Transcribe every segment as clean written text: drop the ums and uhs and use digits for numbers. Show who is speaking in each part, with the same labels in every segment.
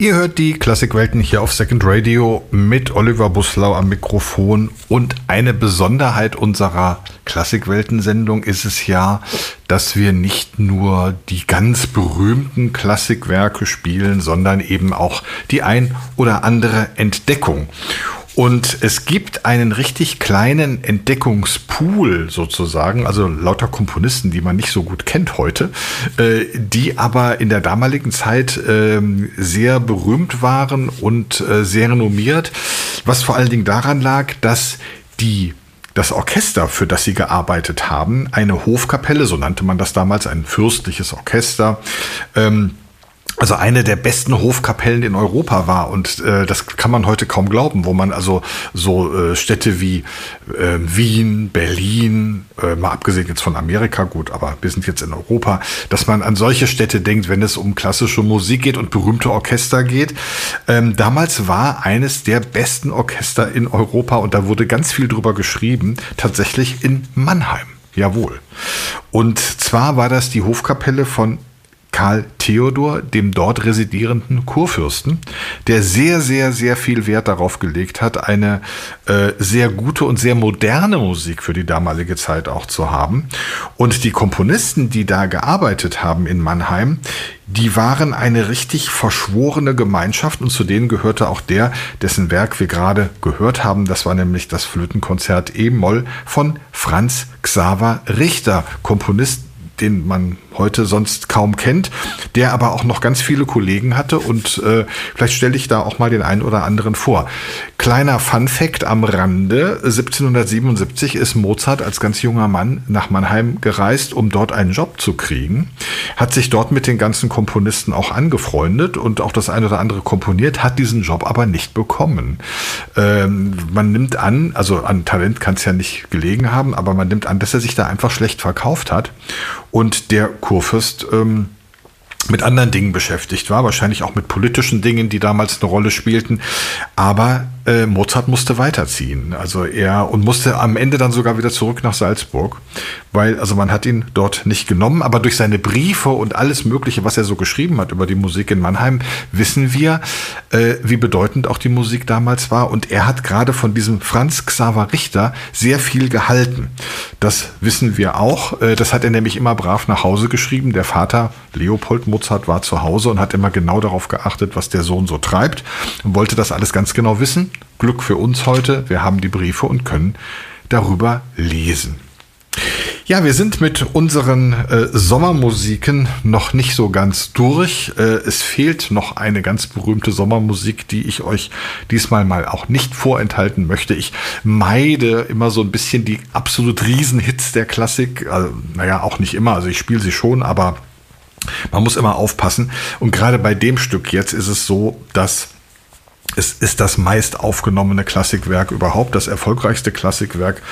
Speaker 1: Ihr hört die Klassikwelten hier auf Second Radio mit Oliver Buslau am Mikrofon. Und eine Besonderheit unserer Klassikwelten-Sendung ist es ja, dass wir nicht nur die ganz berühmten Klassikwerke spielen, sondern eben auch die ein oder andere Entdeckung. Und es gibt einen richtig kleinen Entdeckungspool sozusagen, also lauter Komponisten, die man nicht so gut kennt heute, die aber in der damaligen Zeit sehr berühmt waren und sehr renommiert, was vor allen Dingen daran lag, dass das Orchester, für das sie gearbeitet haben, eine Hofkapelle, so nannte man das damals, ein fürstliches Orchester, also eine der besten Hofkapellen in Europa war. Und das kann man heute kaum glauben, wo man also so Städte wie Wien, Berlin, mal abgesehen jetzt von Amerika, gut, aber wir sind jetzt in Europa, dass man an solche Städte denkt, wenn es um klassische Musik geht und berühmte Orchester geht. Damals war eines der besten Orchester in Europa, und da wurde ganz viel drüber geschrieben, tatsächlich in Mannheim. Jawohl. Und zwar war das die Hofkapelle von Karl Theodor, dem dort residierenden Kurfürsten, der sehr, sehr, sehr viel Wert darauf gelegt hat, eine sehr gute und sehr moderne Musik für die damalige Zeit auch zu haben. Und die Komponisten, die da gearbeitet haben in Mannheim, die waren eine richtig verschworene Gemeinschaft, und zu denen gehörte auch der, dessen Werk wir gerade gehört haben. Das war nämlich das Flötenkonzert E-Moll von Franz Xaver Richter, Komponist, den man heute sonst kaum kennt, der aber auch noch ganz viele Kollegen hatte, und vielleicht stelle ich da auch mal den einen oder anderen vor. Kleiner Funfact am Rande: 1777 ist Mozart als ganz junger Mann nach Mannheim gereist, um dort einen Job zu kriegen, hat sich dort mit den ganzen Komponisten auch angefreundet und auch das ein oder andere komponiert, hat diesen Job aber nicht bekommen. Man nimmt an, also an Talent kann es ja nicht gelegen haben, aber man nimmt an, dass er sich da einfach schlecht verkauft hat und der Kurfürst mit anderen Dingen beschäftigt war, wahrscheinlich auch mit politischen Dingen, die damals eine Rolle spielten. Aber Mozart musste weiterziehen. Also und musste am Ende dann sogar wieder zurück nach Salzburg, weil also man hat ihn dort nicht genommen. Aber durch seine Briefe und alles Mögliche, was er so geschrieben hat über die Musik in Mannheim, wissen wir, wie bedeutend auch die Musik damals war. Und er hat gerade von diesem Franz Xaver Richter sehr viel gehalten. Das wissen wir auch. Das hat er nämlich immer brav nach Hause geschrieben. Der Vater, Leopold Mozart, war zu Hause und hat immer genau darauf geachtet, was der Sohn so treibt, und wollte das alles ganz genau wissen. Glück für uns heute, wir haben die Briefe und können darüber lesen. Ja, wir sind mit unseren Sommermusiken noch nicht so ganz durch. Es fehlt noch eine ganz berühmte Sommermusik, die ich euch diesmal mal auch nicht vorenthalten möchte. Ich meide immer so ein bisschen die absolut Riesenhits der Klassik. Also, naja, auch nicht immer, also ich spiele sie schon, aber man muss immer aufpassen. Und gerade bei dem Stück jetzt ist es so, dass es ist das meist aufgenommene Klassikwerk überhaupt, das erfolgreichste Klassikwerk,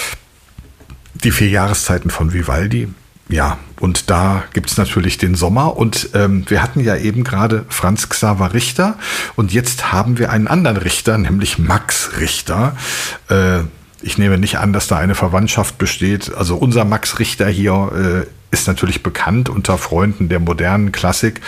Speaker 1: die 4 Jahreszeiten von Vivaldi. Ja, und da gibt's natürlich den Sommer, und wir hatten ja eben gerade Franz Xaver Richter, und jetzt haben wir einen anderen Richter, nämlich Max Richter. Ich nehme nicht an, dass da eine Verwandtschaft besteht. Also unser Max Richter hier ist natürlich bekannt unter Freunden der modernen Klassik,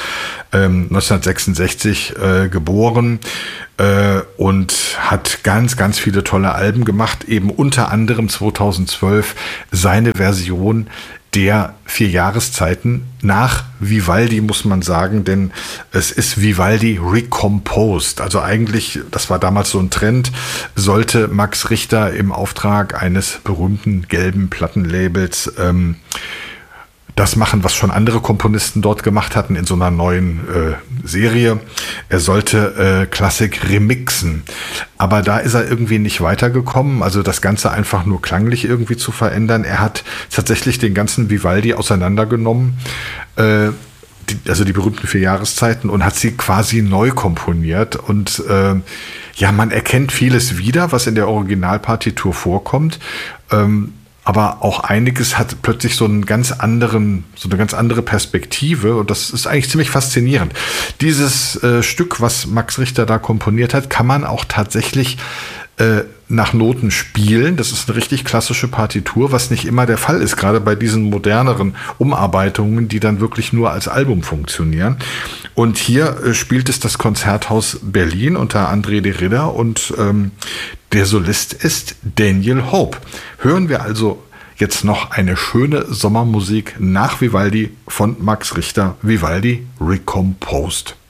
Speaker 1: 1966 geboren und hat ganz, ganz viele tolle Alben gemacht, eben unter anderem 2012 seine Version der 4 Jahreszeiten nach Vivaldi, muss man sagen, denn es ist Vivaldi recomposed. Also eigentlich, das war damals so ein Trend, sollte Max Richter im Auftrag eines berühmten gelben Plattenlabels das machen, was schon andere Komponisten dort gemacht hatten in so einer neuen Serie. Er sollte Klassik remixen. Aber da ist er irgendwie nicht weitergekommen, also das Ganze einfach nur klanglich irgendwie zu verändern. Er hat tatsächlich den ganzen Vivaldi auseinandergenommen, also die berühmten 4 Jahreszeiten, und hat sie quasi neu komponiert. Und ja, man erkennt vieles wieder, was in der Originalpartitur vorkommt. Aber auch einiges hat plötzlich so eine ganz andere Perspektive, und das ist eigentlich ziemlich faszinierend. Dieses Stück, was Max Richter da komponiert hat, kann man auch tatsächlich nach Noten spielen. Das ist eine richtig klassische Partitur, was nicht immer der Fall ist, gerade bei diesen moderneren Umarbeitungen, die dann wirklich nur als Album funktionieren. Und hier spielt es das Konzerthaus Berlin unter André de Ridder und der Solist ist Daniel Hope. Hören wir also jetzt noch eine schöne Sommermusik nach Vivaldi von Max Richter, Vivaldi Recomposed.